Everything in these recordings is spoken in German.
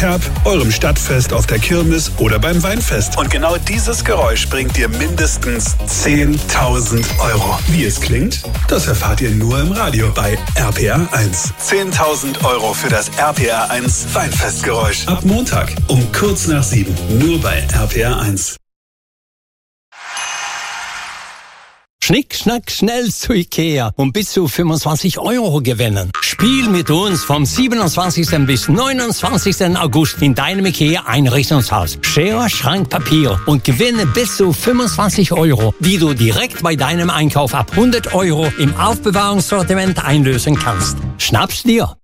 Kerb, eurem Stadtfest auf der Kirmes oder beim Weinfest. Und genau dieses Geräusch bringt dir mindestens 10.000 Euro. Wie es klingt, das erfahrt ihr nur im Radio bei RPR 1. 10.000 Euro für das RPR 1 Weinfestgeräusch. Ab Montag um kurz nach 7. Nur bei RPR 1. Schnick, schnack, schnell zu Ikea und bis zu 25 Euro gewinnen. Spiel mit uns vom 27. bis 29. August in deinem Ikea-Einrichtungshaus. Schere, Schrank, Papier und gewinne bis zu 25 Euro, die du direkt bei deinem Einkauf ab 100 Euro im Aufbewahrungssortiment einlösen kannst. Schnapp's dir!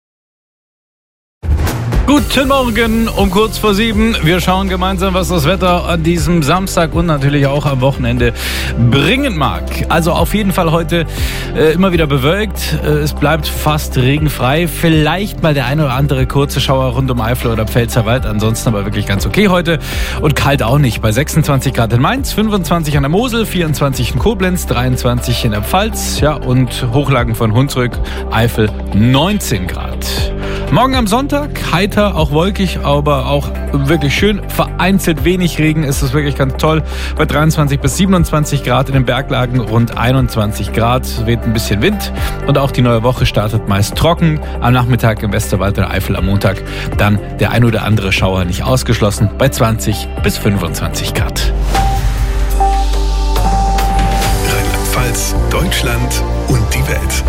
Guten Morgen um kurz vor 7. Wir schauen gemeinsam, was das Wetter an diesem Samstag und natürlich auch am Wochenende bringen mag. Also auf jeden Fall heute immer wieder bewölkt. Es bleibt fast regenfrei. Vielleicht mal der ein oder andere kurze Schauer rund um Eifel oder Pfälzerwald. Ansonsten aber wirklich ganz okay heute. Und kalt auch nicht. Bei 26 Grad in Mainz, 25 an der Mosel, 24 in Koblenz, 23 in der Pfalz. Ja, und Hochlagen von Hunsrück, Eifel 19 Grad. Morgen am Sonntag, heiter, auch wolkig, aber auch wirklich schön. Vereinzelt wenig Regen, ist es wirklich ganz toll. Bei 23 bis 27 Grad in den Berglagen, rund 21 Grad, weht ein bisschen Wind. Und auch die neue Woche startet meist trocken. Am Nachmittag im Westerwald der Eifel am Montag dann der ein oder andere Schauer nicht ausgeschlossen, bei 20 bis 25 Grad. Rheinland-Pfalz, Deutschland und die Welt.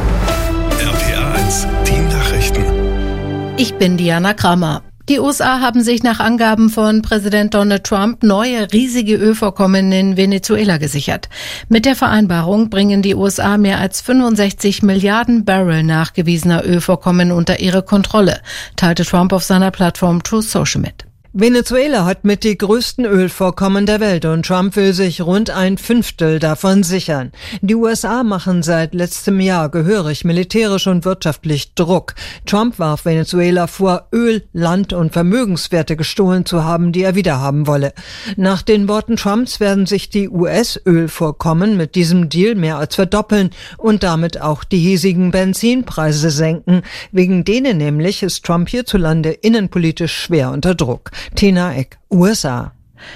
RPR 1, die Nachrichten. Ich bin Diana Kramer. Die USA haben sich nach Angaben von Präsident Donald Trump neue riesige Ölvorkommen in Venezuela gesichert. Mit der Vereinbarung bringen die USA mehr als 65 Milliarden Barrel nachgewiesener Ölvorkommen unter ihre Kontrolle, teilte Trump auf seiner Plattform Truth Social mit. Venezuela hat mit die größten Ölvorkommen der Welt und Trump will sich rund 1/5 davon sichern. Die USA machen seit letztem Jahr gehörig militärisch und wirtschaftlich Druck. Trump warf Venezuela vor, Öl, Land und Vermögenswerte gestohlen zu haben, die er wiederhaben wolle. Nach den Worten Trumps werden sich die US-Ölvorkommen mit diesem Deal mehr als verdoppeln und damit auch die hiesigen Benzinpreise senken. Wegen denen nämlich ist Trump hierzulande innenpolitisch schwer unter Druck. Tina Eck, USA.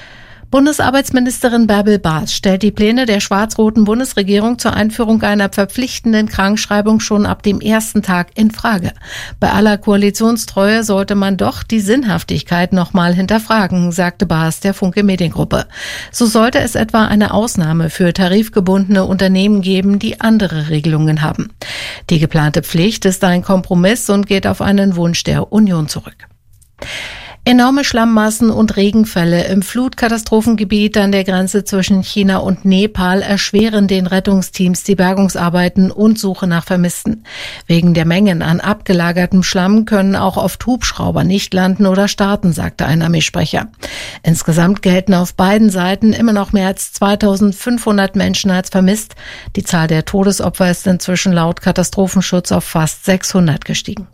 Bundesarbeitsministerin Bärbel Baas stellt die Pläne der schwarz-roten Bundesregierung zur Einführung einer verpflichtenden Krankschreibung schon ab dem ersten Tag in Frage. Bei aller Koalitionstreue sollte man doch die Sinnhaftigkeit nochmal hinterfragen, sagte Baas der Funke Mediengruppe. So sollte es etwa eine Ausnahme für tarifgebundene Unternehmen geben, die andere Regelungen haben. Die geplante Pflicht ist ein Kompromiss und geht auf einen Wunsch der Union zurück. Enorme Schlammmassen und Regenfälle im Flutkatastrophengebiet an der Grenze zwischen China und Nepal erschweren den Rettungsteams die Bergungsarbeiten und Suche nach Vermissten. Wegen der Mengen an abgelagertem Schlamm können auch oft Hubschrauber nicht landen oder starten, sagte ein Armeesprecher. Insgesamt gelten auf beiden Seiten immer noch mehr als 2.500 Menschen als vermisst. Die Zahl der Todesopfer ist inzwischen laut Katastrophenschutz auf fast 600 gestiegen.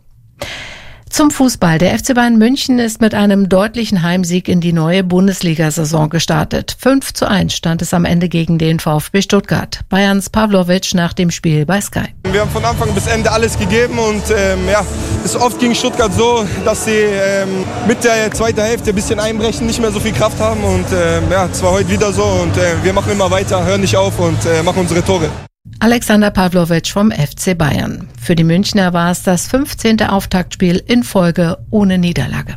Zum Fußball. Der FC Bayern München ist mit einem deutlichen Heimsieg in die neue Bundesliga-Saison gestartet. 5:1 stand es am Ende gegen den VfB Stuttgart. Bayerns Pavlovic nach dem Spiel bei Sky. Wir haben von Anfang bis Ende alles gegeben und es ist oft gegen Stuttgart so, dass sie mit der zweiten Hälfte ein bisschen einbrechen, nicht mehr so viel Kraft haben und es war heute wieder so und wir machen immer weiter, hören nicht auf und machen unsere Tore. Alexander Pavlovic vom FC Bayern. Für die Münchner war es das 15. Auftaktspiel in Folge ohne Niederlage.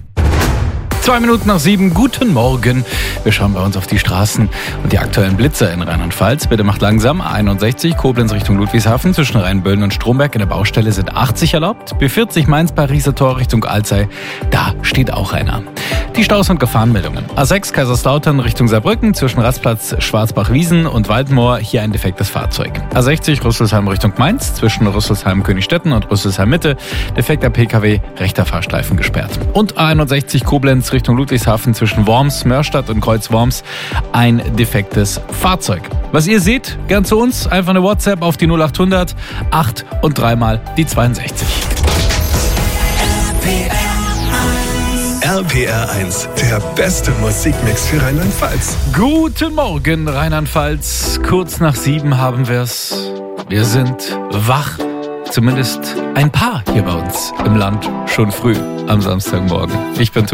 2 Minuten nach 7, guten Morgen. Wir schauen bei uns auf die Straßen und die aktuellen Blitzer in Rheinland-Pfalz. Bitte macht langsam. A61 Koblenz Richtung Ludwigshafen zwischen Rheinböllen und Stromberg in der Baustelle sind 80 erlaubt. B40 Mainz-Pariser Tor Richtung Alzey, da steht auch einer. Die Staus- und Gefahrenmeldungen. A6 Kaiserslautern Richtung Saarbrücken zwischen Rastplatz Schwarzbach-Wiesen und Waldmoor, hier ein defektes Fahrzeug. A60 Rüsselsheim Richtung Mainz zwischen Rüsselsheim-Königstetten und Rüsselsheim-Mitte, defekter PKW, rechter Fahrstreifen gesperrt. Und A61 Koblenz Richtung Ludwigshafen zwischen Worms, Mörstadt und Kreuz-Worms, ein defektes Fahrzeug. Was ihr seht, gern zu uns, einfach eine WhatsApp auf die 0800 8 und 3 mal die 62. RPR 1, der beste Musikmix für Rheinland-Pfalz. Guten Morgen, Rheinland-Pfalz. Kurz nach 7 haben wir's. Wir sind wach. Zumindest ein paar hier bei uns im Land schon früh am Samstagmorgen. Ich bin